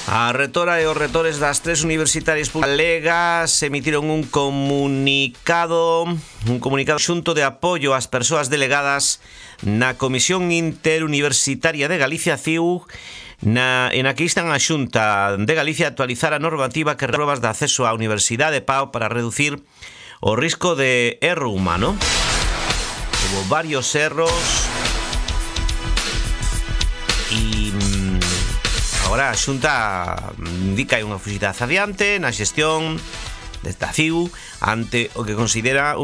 A retora e os retores das tres universitarias galegas emitiron un comunicado xunto de apoio ás persoas delegadas na Comisión Interuniversitaria de Galicia, CIU, na que instan a Xunta de Galicia a actualizar a normativa que pruebas de acceso á Universidade PAO para reducir o risco de erro humano. Hubo varios erros e agora a Xunta indica unha fuxida adiante na xestión desta CIU ante o que considera